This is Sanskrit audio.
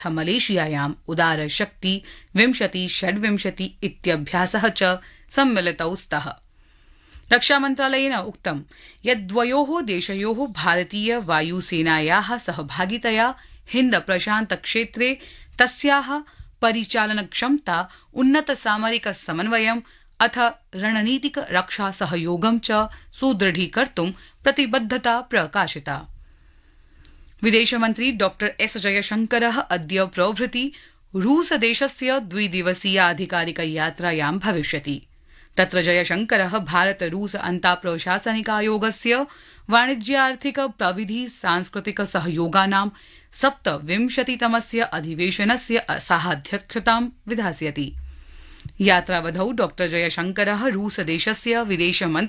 मलेशियायाम् उदार शक्ति 2026 इत्यभ्यासः च सम्मिलितौ स्तः। रक्षामन्त्रालयेन उक्तं यत् द्वयोः देशयोः भारतीय वायुसेनायाः सहभागितया हिन्द प्रशान्त क्षेत्रे तस्याः परिचालनक्षमता उन्नत सामरिक समन्वयम् अथ रणनीतिक रक्षा सहयोगं च सुदृढीकर्तुं प्रतिबद्धता प्रकाशिता। विदेशमन्त्री डॉ एस जयशंकरः अद्य प्रभृति रूसदेशस्य द्विदिवसीयाधिकारिक यात्रायां भविष्यति। तत्र जयशंकरः भारत रूस अन्ताप्रशासनिकायोगस्य वाणिज्यार्थिक प्रविधि सांस्कृतिक सहयोगानां 27तमस्य अधिवेशनस्य सहाध्यक्षतां विधास्यति। यात्रावधौ डॉ जयशंकरः रूसदेशस्य विदेशमन्त्री